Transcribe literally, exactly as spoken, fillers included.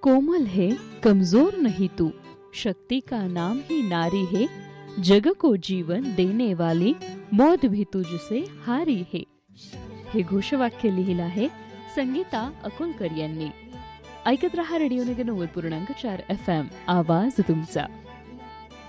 कोमल है कमजोर नहीं तू, शक्ति का नाम ही नारी है, जग को जीवन देने वाली, मौत भी तुझसे हारी है. हे घोषवाक्य लिहिलं आहे संगीता अकोलकर यांनी. ऐकत रहा रेडिओ नगर नव्वद पूर्णांक चार एफ एम, आवाज तुमचा.